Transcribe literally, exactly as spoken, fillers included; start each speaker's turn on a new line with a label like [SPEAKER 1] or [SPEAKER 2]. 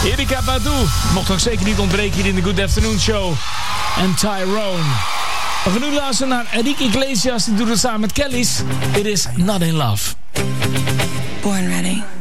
[SPEAKER 1] Erykah Badu mocht ook zeker niet ontbreken hier in de Good Afternoon Show. En Tyrone. We gaan nu luisteren naar Enrique Iglesias. Die doet het samen met Kellys. It is Not In Love.
[SPEAKER 2] Born ready.